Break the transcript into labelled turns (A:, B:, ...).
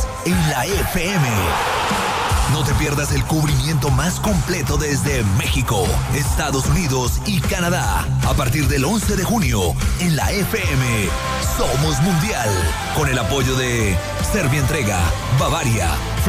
A: Mundiales en la FM. No te pierdas el cubrimiento más completo desde México, Estados Unidos y Canadá. A partir del 11 de junio en la FM. Somos Mundial. Con el apoyo de Servientrega, Bavaria,